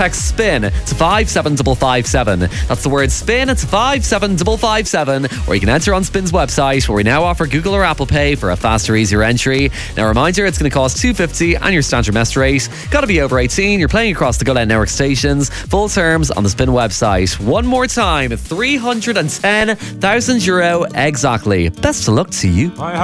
text SPIN to 57557. That's the word SPIN to 57557. Or you can enter on Spin's website, where we now offer Google or Apple Pay for a faster, easier entry. Now, a reminder, it's going to cost $2.50 and your standard message rate. Got to be over 18. You're playing across the Go Loud Network stations. Full terms on the Spin website. One more time, €310,000 exactly. Best of luck to you.